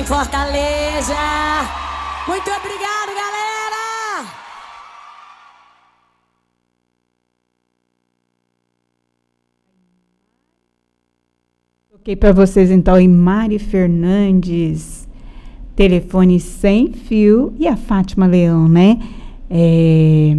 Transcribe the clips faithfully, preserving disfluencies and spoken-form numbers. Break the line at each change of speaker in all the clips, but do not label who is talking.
em Fortaleza. Muito obrigado, galera!
Toquei para vocês então em Mari Fernandes, Telefone Sem Fio, e a Fátima Leão, né? É...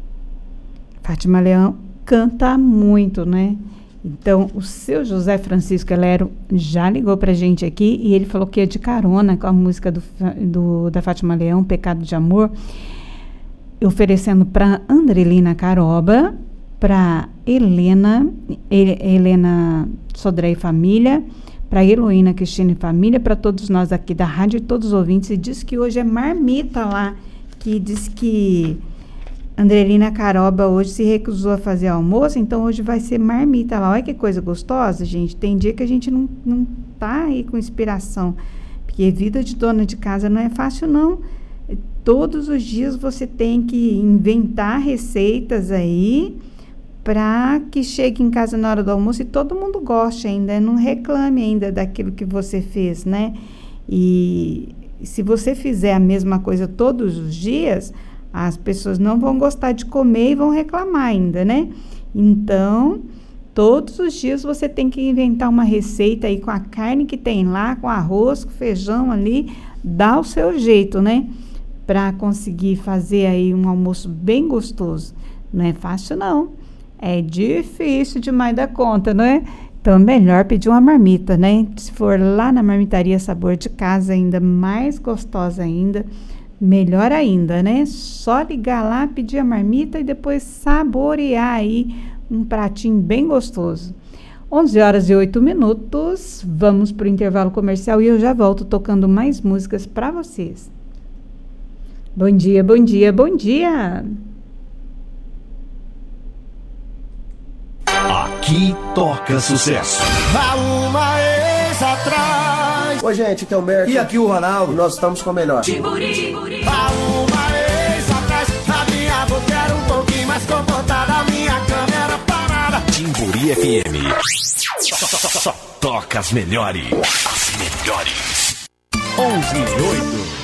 Fátima Leão canta muito, né? Então, o seu José Francisco Helero já ligou pra gente aqui e ele falou que é de carona com a música do, do, da Fátima Leão, Pecado de Amor, oferecendo para Andrelina Caroba, para Helena, Helena Sodré e Família, para Heloína Cristina e Família, para todos nós aqui da rádio e todos os ouvintes. E diz que hoje é marmita lá, que diz que Andrelina Caroba hoje se recusou a fazer almoço, então hoje vai ser marmita lá. Olha que coisa gostosa, gente. Tem dia que a gente não, não tá aí com inspiração, porque vida de dona de casa não é fácil, não. Todos os dias você tem que inventar receitas aí para que chegue em casa na hora do almoço e todo mundo goste ainda, não reclame ainda daquilo que você fez, né? E se você fizer a mesma coisa todos os dias, as pessoas não vão gostar de comer e vão reclamar ainda, né? Então, todos os dias você tem que inventar uma receita aí com a carne que tem lá, com arroz, com feijão ali, dá o seu jeito, né? Para conseguir fazer aí um almoço bem gostoso. Não é fácil, não. É difícil demais da conta, não é? Então, melhor pedir uma marmita, né? Se for lá na Marmitaria Sabor de Casa, ainda mais gostosa ainda, melhor ainda, né? Só ligar lá, pedir a marmita e depois saborear aí um pratinho bem gostoso. onze horas e oito minutos, vamos para o intervalo comercial e eu já volto tocando mais músicas para vocês. Bom dia, bom dia, bom dia!
Aqui toca sucesso.
Há uma ex atrás.
Oi, gente, aqui é o Humberto.
E aqui o Ronaldo.
E nós estamos com o melhor.
Timburi, Timburi. Há uma ex atrás. A minha boca era um pouquinho mais comportada. A minha cama era parada.
Timburi F M. Só, só, só, só toca as melhores. As melhores. onze e oito.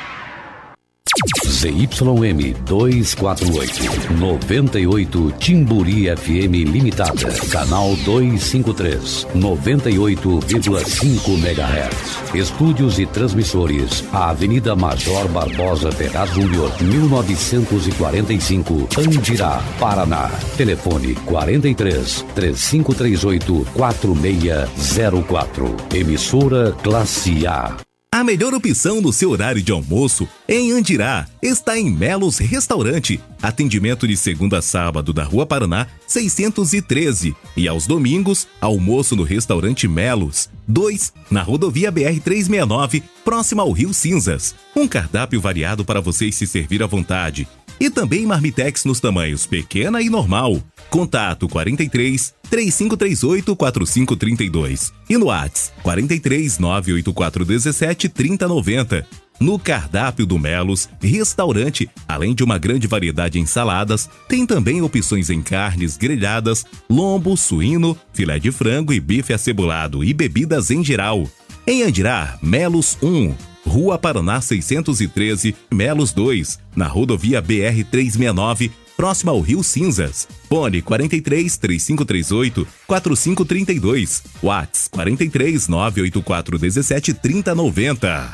Z Y M duzentos e quarenta e oito, noventa e oito Timburi F M Limitada, canal duzentos e cinquenta e três, noventa e oito vírgula cinco megahertz. Estúdios e transmissores, a Avenida Major Barbosa Ferraz Júnior, mil novecentos e quarenta e cinco, Andirá, Paraná. Telefone quarenta e três, três cinco três oito, quatro seis zero quatro. Emissora Classe A.
A melhor opção no seu horário de almoço em Andirá está em Melos Restaurante. Atendimento de segunda a sábado da Rua Paraná, seiscentos e treze. E aos domingos, almoço no restaurante Melos, dois, na rodovia B R trezentos e sessenta e nove, próxima ao Rio Cinzas. Um cardápio variado para vocês se servir à vontade. E também marmitex nos tamanhos pequena e normal. Contato quarenta e três, três cinco três oito, quatro cinco três dois e no WhatsApp quarenta e três, nove oito quatro um sete, três zero nove zero. No cardápio do Melos Restaurante, além de uma grande variedade em saladas, tem também opções em carnes grelhadas, lombo, suíno, filé de frango e bife acebolado e bebidas em geral. Em Andirá, Melos um, Rua Paraná seiscentos e treze, Melos dois, na rodovia B R trezentos e sessenta e nove, próxima ao Rio Cinzas. Fone quarenta e três, três cinco três oito, quatro cinco três dois. WhatsApp quarenta e três, nove oito quatro um sete, três zero nove zero.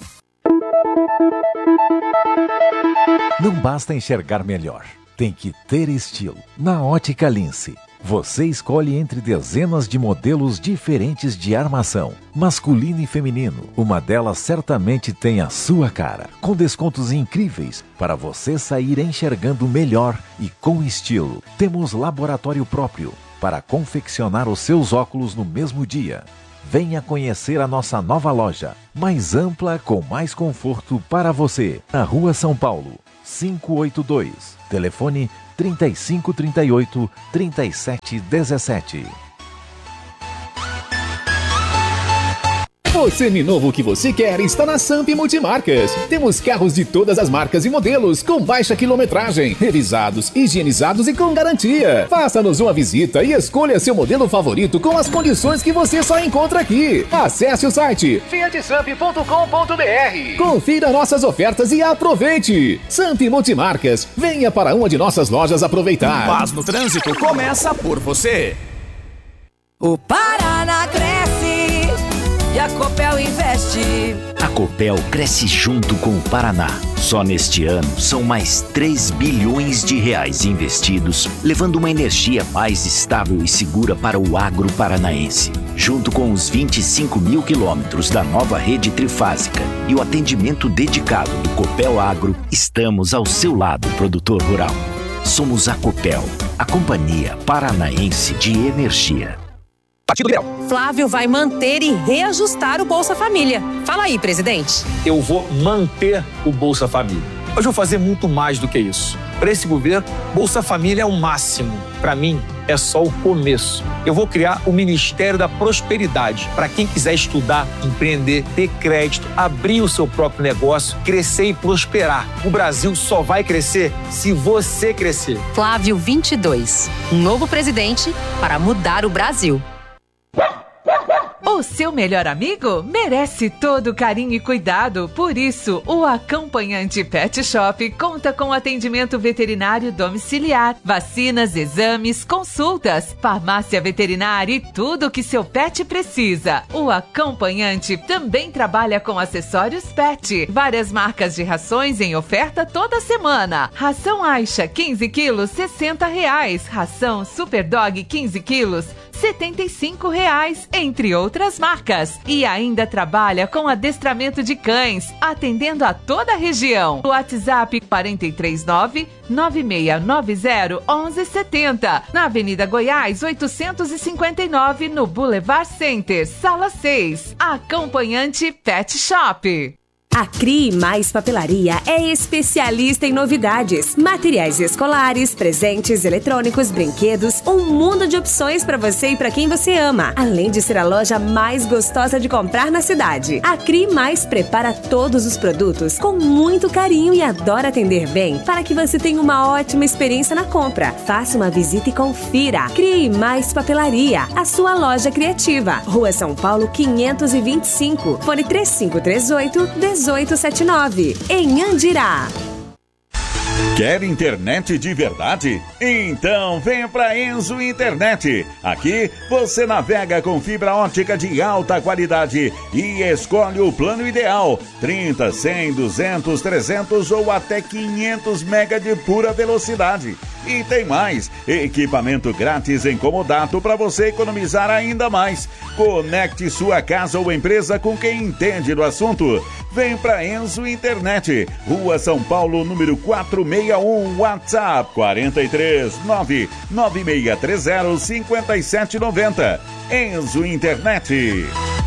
Não basta enxergar melhor, tem que ter estilo. Na Ótica Lince, você escolhe entre dezenas de modelos diferentes de armação, masculino e feminino. Uma delas certamente tem a sua cara, com descontos incríveis para você sair enxergando melhor e com estilo. Temos laboratório próprio para confeccionar os seus óculos no mesmo dia. Venha conhecer a nossa nova loja, mais ampla, com mais conforto para você. Na Rua São Paulo, quinhentos e oitenta e dois. Telefone trinta e cinco, trinta e oito, trinta e sete, dezessete.
O seminovo que você quer está na Samp Multimarcas. Temos carros de todas as marcas e modelos, com baixa quilometragem, revisados, higienizados e com garantia. Faça-nos uma visita e escolha seu modelo favorito com as condições que você só encontra aqui. Acesse o site fiat samp ponto com ponto b r. Confira nossas ofertas e aproveite. Samp Multimarcas, venha para uma de nossas lojas aproveitar.
Paz no trânsito começa por você.
O Paraná cresce e a Copel investe.
A Copel cresce junto com o Paraná. Só neste ano são mais três bilhões de reais investidos, levando uma energia mais estável e segura para o agro paranaense. Junto com os vinte e cinco mil quilômetros da nova rede trifásica e o atendimento dedicado do Copel Agro, estamos ao seu lado, produtor rural. Somos a Copel, a Companhia Paranaense de Energia.
Partido Liberal. Flávio vai manter e reajustar o Bolsa Família. Fala aí, presidente.
Eu vou manter o Bolsa Família. Mas vou fazer muito mais do que isso. Para esse governo, Bolsa Família é o máximo. Para mim, é só o começo. Eu vou criar o Ministério da Prosperidade para quem quiser estudar, empreender, ter crédito, abrir o seu próprio negócio, crescer e prosperar. O Brasil só vai crescer se você crescer.
Flávio vinte e dois. Um novo presidente para mudar o Brasil.
O seu melhor amigo merece todo carinho e cuidado. Por isso, o Acompanhante Pet Shop conta com atendimento veterinário domiciliar, vacinas, exames, consultas, farmácia veterinária e tudo o que seu pet precisa. O Acompanhante também trabalha com acessórios pet, várias marcas de rações em oferta toda semana. Ração Aixa, quinze quilos, sessenta reais. Ração Super Dog, quinze quilos, setenta e cinco reais, entre outras marcas. E ainda trabalha com adestramento de cães, atendendo a toda a região. WhatsApp quatro três nove, nove seis nove zero, um um sete zero, na Avenida Goiás oitocentos e cinquenta e nove, no Boulevard Center, Sala seis. Acompanhante Pet Shop.
A Crie Mais Papelaria é especialista em novidades, materiais escolares, presentes, eletrônicos, brinquedos, um mundo de opções para você e para quem você ama, além de ser a loja mais gostosa de comprar na cidade. A Crie Mais prepara todos os produtos com muito carinho e adora atender bem para que você tenha uma ótima experiência na compra. Faça uma visita e confira. Crie Mais Papelaria, a sua loja criativa. Rua São Paulo quinhentos e vinte e cinco, fone três cinco três oito, dezoito setenta e nove, em Andirá.
Quer internet de verdade? Então venha para Enzo Internet. Aqui você navega com fibra ótica de alta qualidade e escolhe o plano ideal: trinta, cem, duzentos, trezentos ou até quinhentos mega de pura velocidade. E tem mais, equipamento grátis em comodato para você economizar ainda mais. Conecte sua casa ou empresa com quem entende do assunto. Vem para Enzo Internet, Rua São Paulo, número quatrocentos e sessenta e um, WhatsApp quatro três nove, nove seis três zero, cinco sete nove zero. Enzo Internet.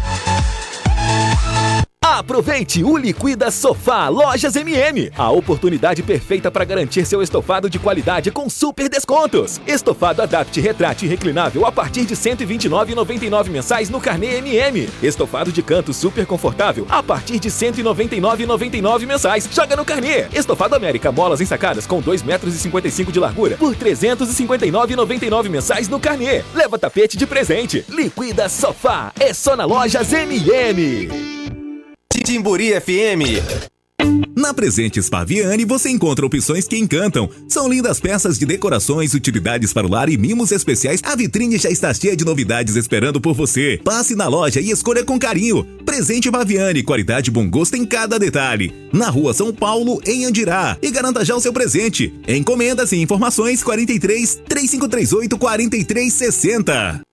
Aproveite o Liquida Sofá Lojas M M, a oportunidade perfeita para garantir seu estofado de qualidade com super descontos. Estofado Adapt Retrate Reclinável a partir de cento e vinte e nove reais e noventa e nove centavos mensais no Carnê M M. Estofado de canto super confortável a partir de cento e noventa e nove reais e noventa e nove centavos mensais. Joga no Carnê. Estofado América molas ensacadas com dois metros e cinquenta e cinco de largura por trezentos e cinquenta e nove reais e noventa e nove centavos mensais no Carnê. Leva tapete de presente. Liquida Sofá é só na Lojas M M.
Timburi F M.
Na Presentes Paviani você encontra opções que encantam. São lindas peças de decorações, utilidades para o lar e mimos especiais. A vitrine já está cheia de novidades esperando por você. Passe na loja e escolha com carinho. Presente Paviani, qualidade e bom gosto em cada detalhe. Na Rua São Paulo, em Andirá. E garanta já o seu presente. Encomendas e informações quatro três, três cinco três oito, quatro três seis zero.